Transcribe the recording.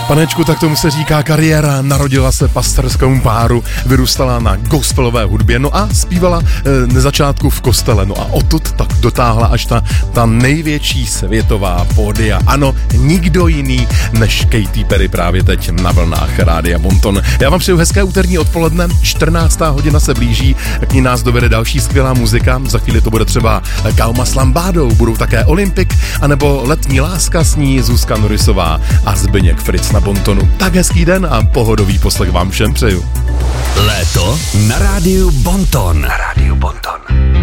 Panečku, tak tomu se říká kariéra. Narodila se pastorskému páru, vyrůstala na gospelové hudbě, no a zpívala na začátku v kostele, no a odtud tak dotáhla až ta největší světová pódia. Ano, nikdo jiný než Katy Perry právě teď na vlnách Rádia Bonton. Já vám přeju hezké úterní odpoledne, 14. hodina se blíží, k ní nás dovede další skvělá muzika, za chvíli to bude třeba Kalma s Lambádou, budou také Olympik, anebo Letní láska, s ní Zuzka Norisová a Zbyněk Fritz na Bontonu. Tak hezký den a pohodový poslech vám všem přeju. Léto na rádiu Bonton. Na rádiu Bonton.